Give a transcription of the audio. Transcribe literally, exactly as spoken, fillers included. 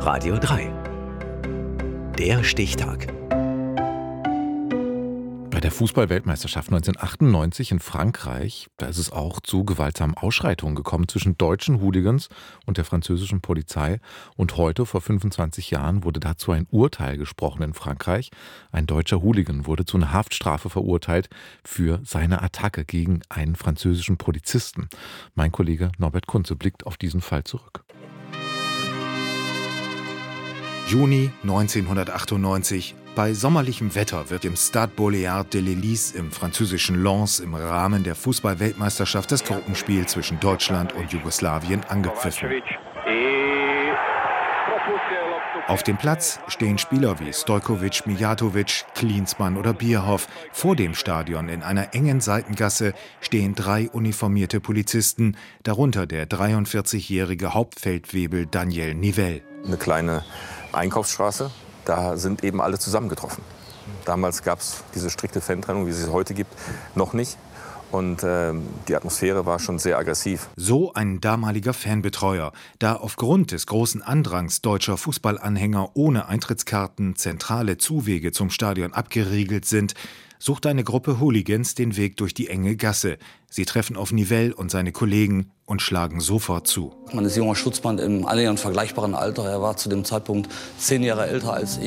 Radio drei. Der Stichtag. Bei der Fußball-Weltmeisterschaft neunzehnhundertachtundneunzig in Frankreich, da ist es auch zu gewaltsamen Ausschreitungen gekommen zwischen deutschen Hooligans und der französischen Polizei. Und heute, vor fünfundzwanzig Jahren, wurde dazu ein Urteil gesprochen in Frankreich. Ein deutscher Hooligan wurde zu einer Haftstrafe verurteilt für seine Attacke gegen einen französischen Polizisten. Mein Kollege Norbert Kunze blickt auf diesen Fall zurück. Juni neunzehnhundertachtundneunzig. Bei sommerlichem Wetter wird im Stade Boléar de l'Hélice im französischen Lens im Rahmen der Fußball-Weltmeisterschaft das Gruppenspiel zwischen Deutschland und Jugoslawien angepfiffen. Auf dem Platz stehen Spieler wie Stojkovic, Mijatovic, Klinsmann oder Bierhoff. Vor dem Stadion in einer engen Seitengasse stehen drei uniformierte Polizisten, darunter der dreiundvierzigjährige Hauptfeldwebel Daniel Nivelle. Eine kleine Einkaufsstraße, da sind eben alle zusammengetroffen. Damals gab es diese strikte Fantrennung, wie es sie heute gibt, noch nicht. Und äh, die Atmosphäre war schon sehr aggressiv. So ein damaliger Fanbetreuer, da aufgrund des großen Andrangs deutscher Fußballanhänger ohne Eintrittskarten zentrale Zuwege zum Stadion abgeriegelt sind, sucht eine Gruppe Hooligans den Weg durch die enge Gasse. Sie treffen auf Nivelle und seine Kollegen und schlagen sofort zu. Man ist junger Schutzmann im annähernd vergleichbaren Alter. Er war zu dem Zeitpunkt zehn Jahre älter als ich.